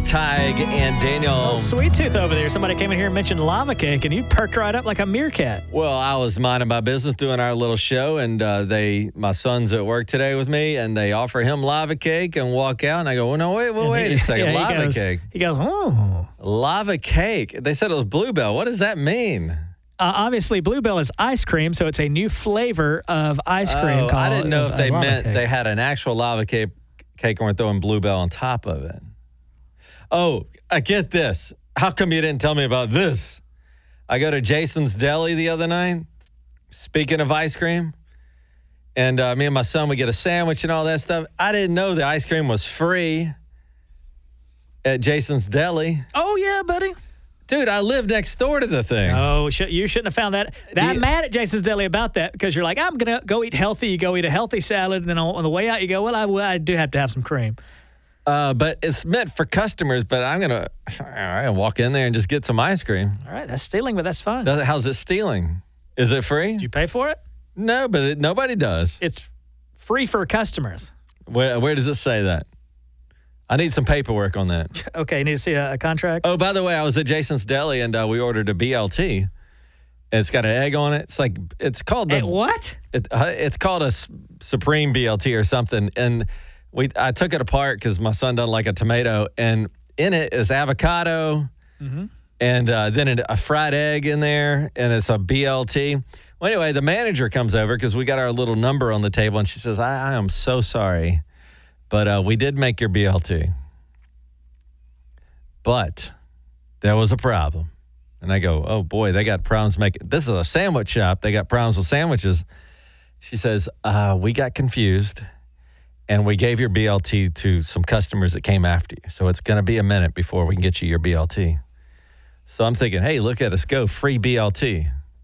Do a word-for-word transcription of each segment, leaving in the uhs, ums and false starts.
Tig and Daniel. Oh, Sweet Tooth over there. Somebody came in here and mentioned lava cake, and you perked right up like a meerkat. Well, I was minding my business doing our little show, and uh, they, my son's at work today with me, and they offer him lava cake and walk out, and I go, well, no, wait, well, And wait he- a second, yeah, he lava goes- cake. He goes, oh. Lava cake. They said it was Bluebell. What does that mean? Uh, obviously, Bluebell is ice cream, so it's a new flavor of ice cream. Oh, called, I didn't know uh, if they lava meant cake. they had an actual lava cake, cake and were throwing Bluebell on top of it. Oh, I get this. How come you didn't tell me about this? I go to Jason's Deli the other night, speaking of ice cream, and uh, me and my son would get a sandwich and all that stuff. I didn't know the ice cream was free at Jason's Deli. Oh, yeah, buddy. Dude, I live next door to the thing. Oh, sh- you shouldn't have found that. That you- mad at Jason's Deli about that because you're like, I'm going to go eat healthy. You go eat a healthy salad, and then on, on the way out, you go, well, I, well, I do have to have some cream. Uh, but it's meant for customers, but I'm going to all right, walk in there and just get some ice cream. All right, that's stealing, but that's fine. Does- How's it stealing? Is it free? Did you pay for it? No, but it, nobody does. It's free for customers. Where, where does it say that? I need some paperwork on that. Okay, you need to see a, a contract? Oh, by the way, I was at Jason's Deli and uh, we ordered a B L T. It's got an egg on it. It's like it's called the Hey, what? It, uh, it's called a S- Supreme B L T or something. And we I took it apart because my son doesn't like a tomato. And in it is avocado Mm-hmm. and uh, then a fried egg in there, and it's a B L T. Well, anyway, the manager comes over because we got our little number on the table, and she says, I, I am so sorry, but uh, we did make your B L T. But there was a problem. And I go, oh, boy, they got problems making. This is a sandwich shop. They got problems with sandwiches. She says, uh, we got confused, and we gave your B L T to some customers that came after you. So it's going to be a minute before we can get you your B L T. So I'm thinking, hey, look at us go. Free B L T.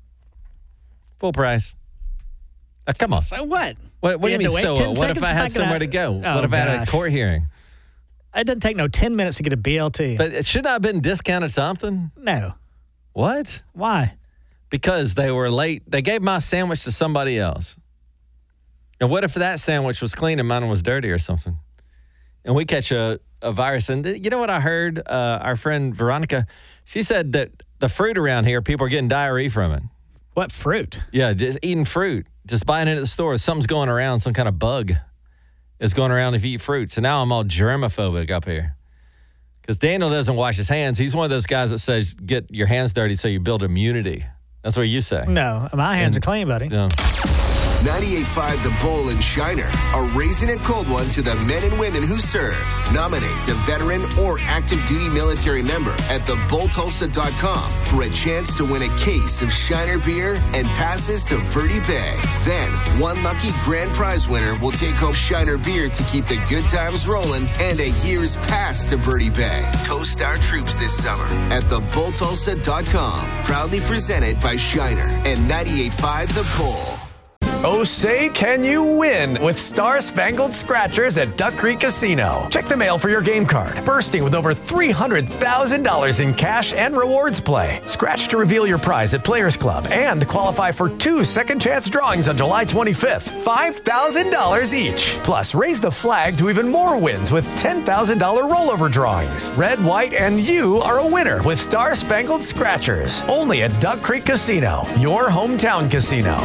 Full price. Uh, come on. So what? What, what do you You mean, had to so wait ten what? What if seconds I to had knock it somewhere out? to go? Oh, what if I had a gosh. court hearing? It doesn't take no ten minutes to get a B L T. But it should not have been discounted something. no. What? Why? Because they were late. They gave my sandwich to somebody else. And what if that sandwich was clean and mine was dirty or something? And we catch a, a virus. And th- you know what I heard? Uh, our friend Veronica, she said that the fruit around here, people are getting diarrhea from it. What fruit? Yeah, just eating fruit, just buying it at the store. Something's going around, some kind of bug is going around if you eat fruit. So now I'm all germophobic up here. Because Daniel doesn't wash his hands. He's one of those guys that says, get your hands dirty so you build immunity. That's what you say. No, my hands And- are clean, buddy. Yeah. ninety-eight point five The Bull and Shiner are raising a cold one to the men and women who serve. Nominate a veteran or active duty military member at the bull tulsa dot com for a chance to win a case of Shiner beer and passes to Birdie Bay. Then, one lucky grand prize winner will take home Shiner beer to keep the good times rolling and a year's pass to Birdie Bay. Toast our troops this summer at the bull tulsa dot com. Proudly presented by Shiner and ninety-eight point five The Bull. Oh, say, can you win with Star Spangled Scratchers at Duck Creek Casino? Check the mail for your game card, bursting with over three hundred thousand dollars in cash and rewards play. Scratch to reveal your prize at Players Club and qualify for two second chance drawings on July twenty-fifth, five thousand dollars each. Plus, raise the flag to even more wins with ten thousand dollars rollover drawings. Red, white, and you are a winner with Star Spangled Scratchers. Only at Duck Creek Casino, your hometown casino.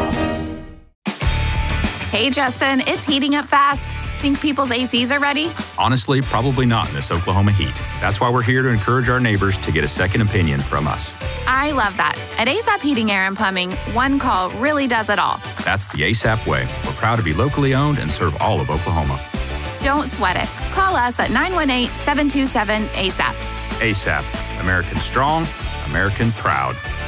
Hey, Justin, it's heating up fast. Think people's A Cs are ready? Honestly, probably not in this Oklahoma heat. That's why we're here to encourage our neighbors to get a second opinion from us. I love that. At ASAP Heating, Air, and Plumbing, one call really does it all. That's the ASAP way. We're proud to be locally owned and serve all of Oklahoma. Don't sweat it. Call us at nine one eight, seven two seven, A S A P. ASAP. American strong, American proud.